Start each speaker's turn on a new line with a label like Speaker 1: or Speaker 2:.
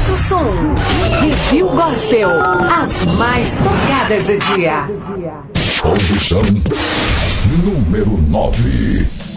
Speaker 1: Aumente o som. Review Gospel. As mais tocadas do dia.
Speaker 2: Posição número 9.